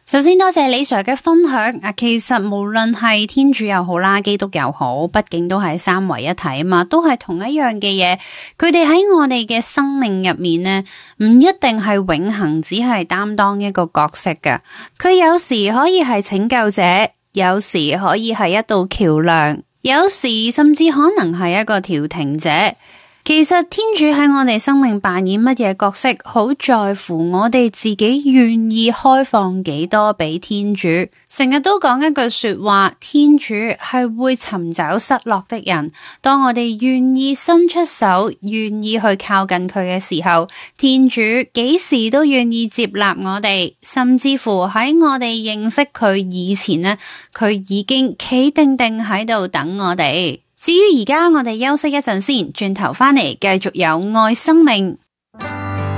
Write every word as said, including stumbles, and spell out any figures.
首先多謝李 Sir 嘅分享啊，其實無論係天主又好啦，基督又好，畢竟都係三位一體啊嘛，都係同一樣嘅嘢。佢哋喺我哋嘅生命入面呢，唔一定係永恆，只係擔當一個角色㗎。佢有時可以係拯救者，有時可以係一道橋樑，有時甚至可能係一個調停者。其實天主喺我哋生命扮演乜嘢角色，好在乎我哋自己願意開放幾多俾天主。成日都講一句說話，天主係會尋找失落的人。當我哋願意伸出手，願意去靠近佢嘅時候，天主幾時都願意接納我哋，甚至乎喺我哋認識佢以前呢，佢已經企定定喺度等我哋。至於而家我哋休息一陣先，轉頭返嚟繼續有愛生命。